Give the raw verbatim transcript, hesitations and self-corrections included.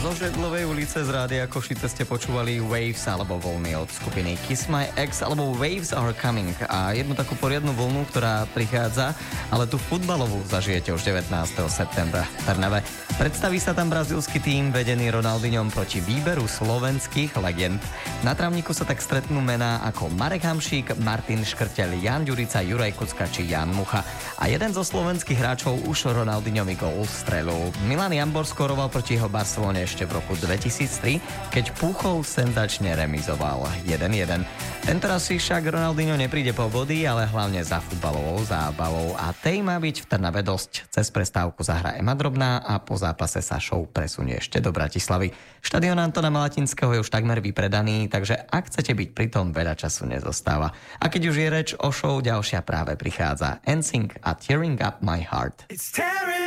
Zo Žedlovej ulice z Rádia Košice ste počúvali Waves alebo Vlny od skupiny Kiss My Ex alebo Waves Are Coming a jednu takú poriadnu vlnu, ktorá prichádza, ale tú futbalovú zažijete už devätnásteho septembra v Trnave. Predstaví sa tam brazílsky tím vedený Ronaldinhom proti výberu slovenských legend. Na trávniku sa tak stretnú mená ako Marek Hamšík, Martin Škrteľ, Jan Ďurica, Juraj Kucka či Jan Mucha. A jeden zo slovenských hráčov už Ronaldinhovi gól strelil. Milan Jambor skoroval proti jeho Barcelone ešte v roku dvetisíctri, keď Púchov senzačne remizoval jeden jeden. Tentoraz si však Ronaldinho nepríde po body, ale hlavne za futbalovou zábavou a tej má byť v Trnave dosť. Cez prestávku zahra Ema Drobná a po zápase sa show presunie ešte do Bratislavy. Štadión Antona Malatinského je už takmer vypredaný, takže ak chcete byť pri tom, veľa času nezostáva. A keď už je reč o show, ďalšia práve prichádza. en sync a Tearing Up My Heart.